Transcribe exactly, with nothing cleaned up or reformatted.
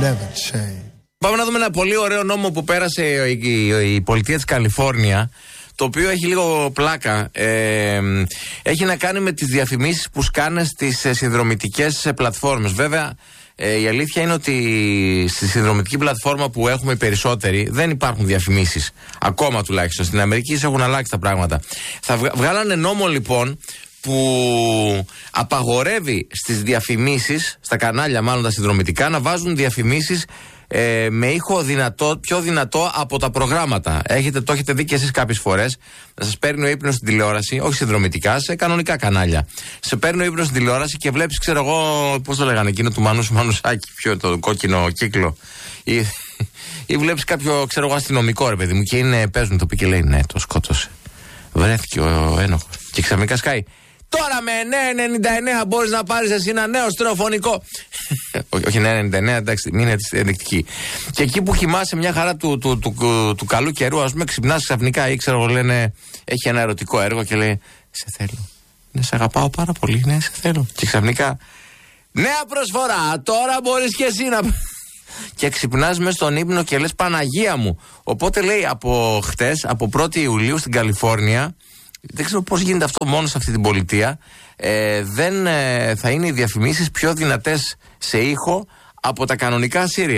never change. Πάμε να δούμε ένα πολύ ωραίο νόμο που πέρασε η, η, η πολιτεία της Καλιφόρνια, το οποίο έχει λίγο πλάκα. Ε, έχει να κάνει με τις διαφημίσεις που σκάνε στις συνδρομητικές πλατφόρμες. Βέβαια, ε, η αλήθεια είναι ότι στη συνδρομητική πλατφόρμα που έχουμε οι περισσότεροι δεν υπάρχουν διαφημίσεις. Ακόμα τουλάχιστον. Στην Αμερική έχουν αλλάξει τα πράγματα. Θα βγάλανε νόμο λοιπόν που απαγορεύει στις διαφημίσεις, στα κανάλια μάλλον τα συνδρομητικά, να βάζουν διαφημίσεις ε, με ήχο δυνατό, πιο δυνατό από τα προγράμματα. Έχετε, το έχετε δει και εσείς κάποιες φορές. Να σας παίρνει ο ύπνος στην τηλεόραση, όχι συνδρομητικά, σε κανονικά κανάλια. Σε παίρνει ο ύπνος στην τηλεόραση και βλέπεις, ξέρω εγώ, πώς το λέγανε εκείνο του Μανούσου Μανουσάκη, ποιο το κόκκινο κύκλο. Ή, ή βλέπεις κάποιο, ξέρω εγώ, αστυνομικό ρε παιδί μου και είναι, παίζουν το πει και λέει ναι, το σκότωσε. Βρέθηκε ο ένοχος. Και ξαφνικά σκάει. Τώρα με εννιά ενενήντα εννιά μπορείς να πάρεις εσύ ένα νέο στερεοφωνικό. Όχι εννιά ενενήντα εννιά, εντάξει, μην είναι ενδεικτική. Και εκεί που κοιμάσαι μια χαρά του, του, του, του, του καλού καιρού, ας πούμε, ξυπνάς ξαφνικά ή ξέρω, λένε, έχει ένα ερωτικό έργο και λέει, σε θέλω. Ναι, σε αγαπάω πάρα πολύ, ναι, σε θέλω. Και ξαφνικά, νέα προσφορά, τώρα μπορείς και εσύ να. Και ξυπνάς μέσα στον ύπνο και λες Παναγία μου. Οπότε λέει από χτες, από πρώτη Ιουλίου στην Καλιφόρνια. Δεν ξέρω πώς γίνεται αυτό μόνο σε αυτή την πολιτεία. Ε, δεν ε, θα είναι οι διαφημίσεις πιο δυνατές σε ήχο από τα κανονικά Siri.